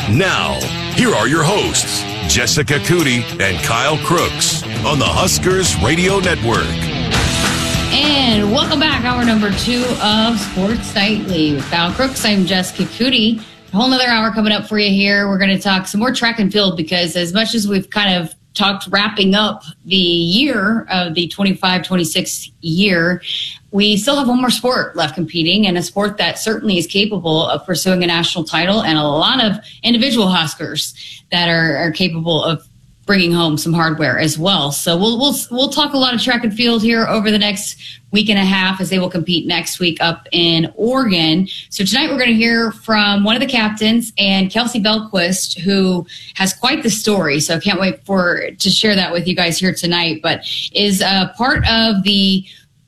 Now, here are your hosts, Jessica Cootie and Kyle Crooks on the Huskers Radio Network. And welcome back, hour number 2 of Sports Nightly with Kyle Crooks. I'm Jessica Cootie. A whole nother hour coming up for you here. We're going to talk some more track and field because as much as we've kind of talked wrapping up the year of the 25-26 year, we still have one more sport left competing, and a sport that certainly is capable of pursuing a national title, and a lot of individual Huskers that are capable of bringing home some hardware as well. So we'll talk a lot of track and field here over the next week and a half as they will compete next week up in Oregon. So tonight we're going to hear from one of the captains, and Kelsey Belquist, who has quite the story. So I can't wait to share that with you guys here tonight, but is part of the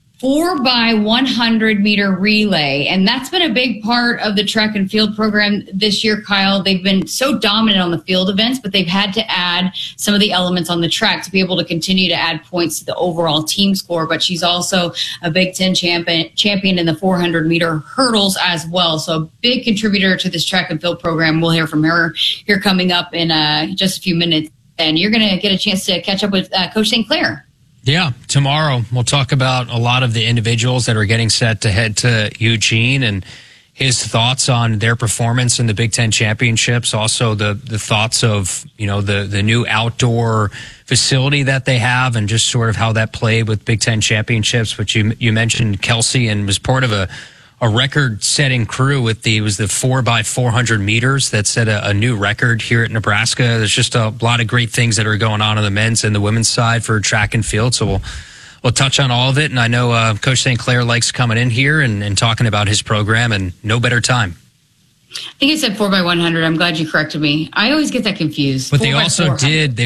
4x100 meter relay. And that's been a big part of the track and field program this year, Kyle. They've been so dominant on the field events, but they've had to add some of the elements on the track to be able to continue to add points to the overall team score. But she's also a Big Ten champion in the 400 meter hurdles as well. So a big contributor to this track and field program. We'll hear from her here coming up in just a few minutes. And you're going to get a chance to catch up with Coach St. Clair. Yeah, tomorrow we'll talk about a lot of the individuals that are getting set to head to Eugene and his thoughts on their performance in the Big Ten championships. Also the thoughts of, the new outdoor facility that they have and just sort of how that played with Big Ten championships. But you mentioned Kelsey and was part of a record-setting crew with the 4x400 meters that set a new record here at Nebraska. There's just a lot of great things that are going on the men's and the women's side for track and field. So we'll touch on all of it. And I know Coach St. Clair likes coming in here and talking about his program, and no better time. I think it said 4x100. I'm glad you corrected me. I always get that confused. But they also did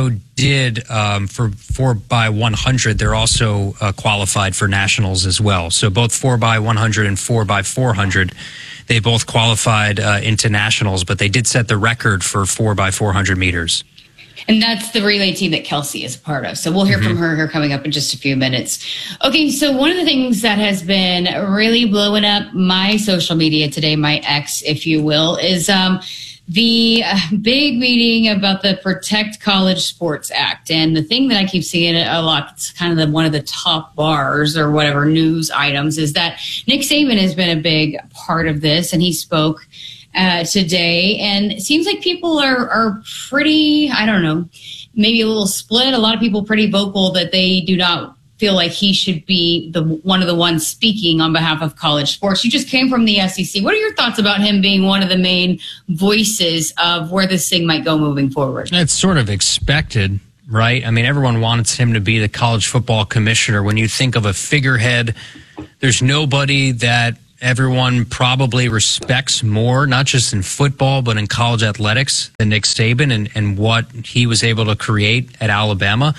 for 4x100. They're also qualified for nationals as well. So both 4x100 and 4x400, they both qualified into nationals. But they did set the record for 4x400 meters. And that's the relay team that Kelsey is a part of. So we'll hear from her here coming up in just a few minutes. Okay, so one of the things that has been really blowing up my social media today, my X, if you will, is the big meeting about the Protect College Sports Act. And the thing that I keep seeing a lot, it's kind of one of the top bars or whatever news items, is that Nick Saban has been a big part of this, and he spoke today, and it seems like people are pretty, I don't know, maybe a little split. A lot of people pretty vocal that they do not feel like he should be one of the ones speaking on behalf of college sports. You just came from the SEC. What are your thoughts about him being one of the main voices of where this thing might go moving forward? It's sort of expected, right? I mean, everyone wants him to be the college football commissioner. When you think of a figurehead, there's nobody that everyone probably respects more, not just in football, but in college athletics, than Nick Saban and what he was able to create at Alabama.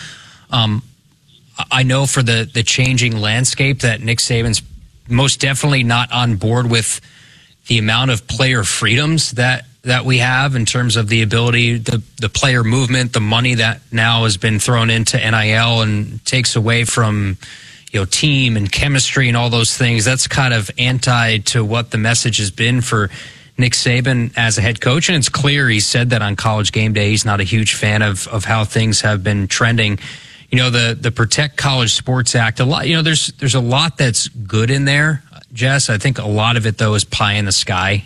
I know for the changing landscape that Nick Saban's most definitely not on board with the amount of player freedoms that we have in terms of the ability, the player movement, the money that now has been thrown into NIL and takes away from team and chemistry and all those things. That's kind of anti to what the message has been for Nick Saban as a head coach. And it's clear he said that on College Game Day. He's not a huge fan of how things have been trending. The Protect College Sports Act, a lot, there's a lot that's good in there, Jess. I think a lot of it, though, is pie in the sky.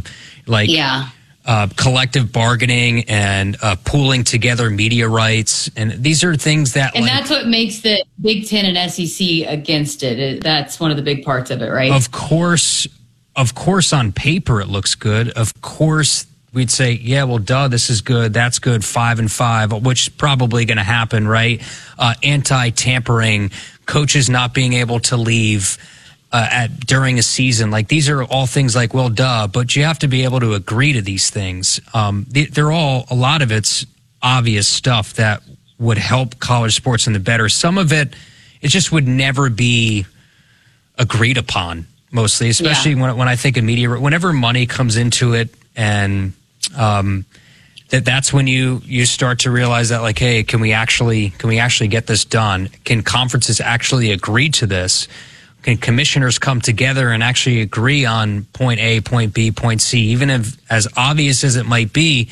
Collective bargaining and pooling together media rights. And these are things that... And that's what makes the Big Ten and SEC against it. That's one of the big parts of it, right? Of course, on paper it looks good. Of course, we'd say, yeah, well, duh, this is good, that's good, 5-5, which is probably going to happen, right? Anti-tampering, coaches not being able to leave during a season. Like, these are all things like, well, duh, but you have to be able to agree to these things. They're all, a lot of it's obvious stuff that would help college sports in the better. Some of it just would never be agreed upon, mostly, especially when I think of media, whenever money comes into it, and that's when you start to realize that, like, hey, can we actually get this done? Can conferences actually agree to this? can commissioners come together and actually agree on point A, point B, point C, even if as obvious as it might be?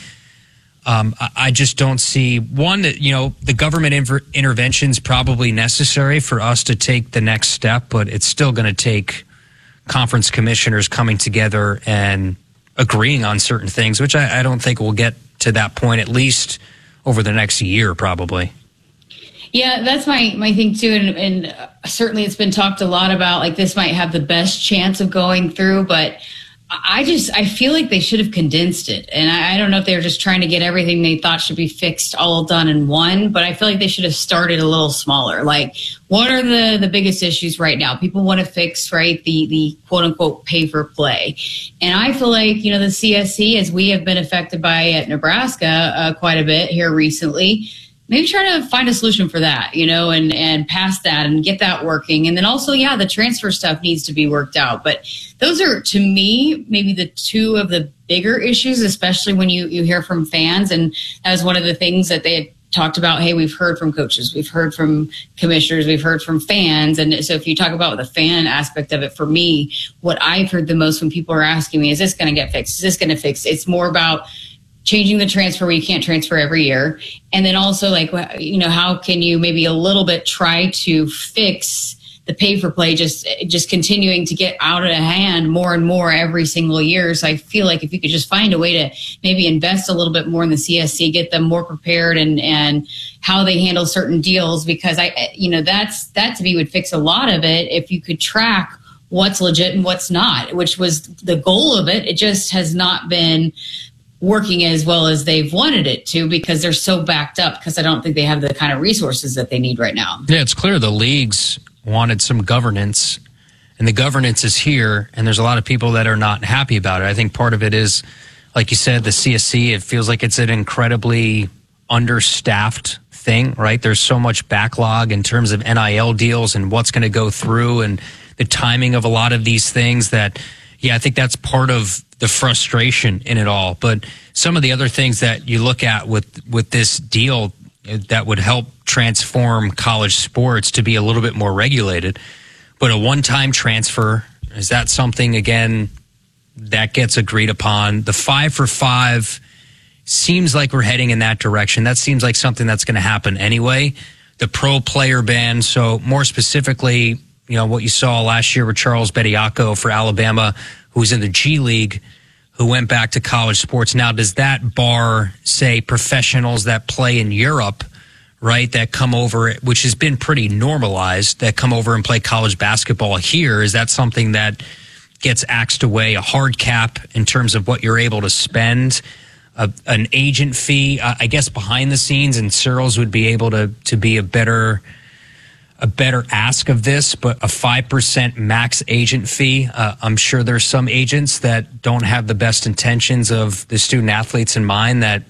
I just don't see one that, the government intervention is probably necessary for us to take the next step, but it's still going to take conference commissioners coming together and agreeing on certain things, which I don't think we'll get to that point, at least over the next year, probably. Yeah, that's my thing too. And certainly it's been talked a lot about, like, this might have the best chance of going through, but I feel like they should have condensed it. And I don't know if they were just trying to get everything they thought should be fixed all done in one, but I feel like they should have started a little smaller. Like, what are the biggest issues right now? People want to fix, right, the quote unquote pay for play. And I feel like, the CSC, as we have been affected by at Nebraska quite a bit here recently, maybe try to find a solution for that, and pass that and get that working. And then also, the transfer stuff needs to be worked out. But those are, to me, maybe the two of the bigger issues, especially when you hear from fans. And that was one of the things that they had talked about. Hey, we've heard from coaches, we've heard from commissioners, we've heard from fans. And so if you talk about the fan aspect of it, for me, what I've heard the most when people are asking me, is this going to get fixed? Is this going to fix? It's more about changing the transfer where you can't transfer every year. And then also, like, how can you maybe a little bit try to fix the pay for play, just continuing to get out of hand more and more every single year. So I feel like if you could just find a way to maybe invest a little bit more in the CSC, get them more prepared and how they handle certain deals, because that to me would fix a lot of it if you could track what's legit and what's not, which was the goal of it. It just has not been working as well as they've wanted it to, because they're so backed up, because I don't think they have the kind of resources that they need right now. Yeah, it's clear the leagues wanted some governance, and the governance is here, and there's a lot of people that are not happy about it. I think part of it is, like you said, the CSC, it feels like it's an incredibly understaffed thing, right? There's so much backlog in terms of NIL deals and what's going to go through and the timing of a lot of these things that, I think that's part of the frustration in it all. But some of the other things that you look at with this deal that would help transform college sports to be a little bit more regulated, but a one-time transfer, is that something, again, that gets agreed upon? The 5-for-5 seems like we're heading in that direction. That seems like something that's going to happen anyway. The pro player ban, so more specifically, what you saw last year with Charles Bediako for Alabama, who was in the G League, who went back to college sports. Now, does that bar, say, professionals that play in Europe, right, that come over, which has been pretty normalized, that come over and play college basketball here? Is that something that gets axed away, a hard cap in terms of what you're able to spend, an agent fee, I guess behind the scenes, and Searles would be able to be a better ask of this, but a 5% max agent fee. I'm sure there's some agents that don't have the best intentions of the student athletes in mind that